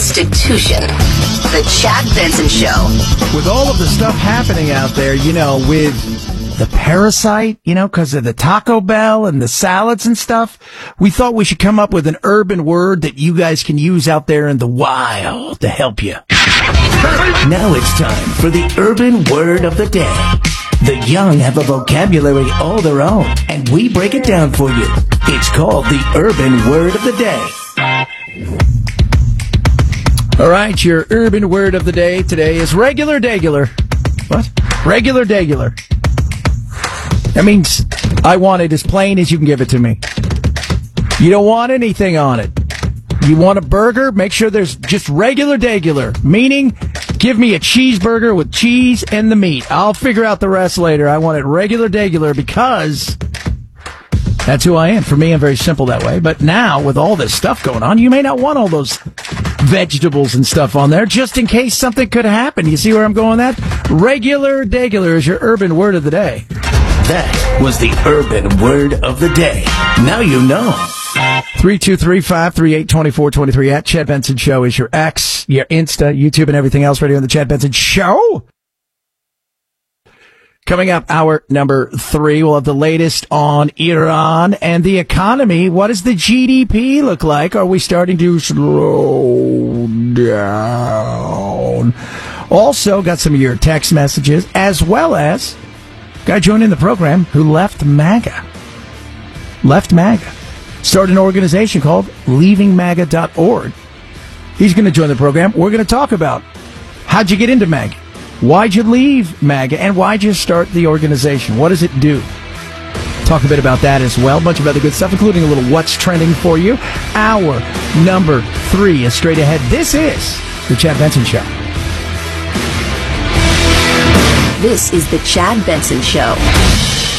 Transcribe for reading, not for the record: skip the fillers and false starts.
institution. The Chad Benson Show. With all of the stuff happening out there, with the parasite, because of the Taco Bell and the salads and stuff, we thought we should come up with an urban word that you guys can use out there in the wild to help you. Now it's time for the urban word of the day. The young have a vocabulary all their own, and we break it down for you. It's called the urban word of the day. All right, your urban word of the day today is regular-degular. What? Regular-degular. That means I want it as plain as you can give it to me. You don't want anything on it. You want a burger? Make sure there's just regular-degular, meaning give me a cheeseburger with cheese and the meat. I'll figure out the rest later. I want it regular-degular because that's who I am. For me, I'm very simple that way. But now, with all this stuff going on, you may not want all those vegetables and stuff on there, just in case something could happen. You see where I'm going with that? Regular-degular is your urban word of the day. That was the urban word of the day. Now you know. 323-538-2423 at Chad Benson Show is your X, your Insta, YouTube, and everything else right here on the Chad Benson Show. Coming up, hour number 3, we'll have the latest on Iran and the economy. What does the GDP look like? Are we starting to slow down? Also, got some of your text messages, as well as a guy joining the program who left MAGA. Started an organization called leavingmaga.org. He's going to join the program. We're going to talk about how'd you get into MAGA? Why'd you leave MAGA? And why'd you start the organization? What does it do? Talk a bit about that as well. A bunch of other good stuff, including a little what's trending for you. Hour number 3 is straight ahead. This is the Chad Benson Show. This is the Chad Benson Show.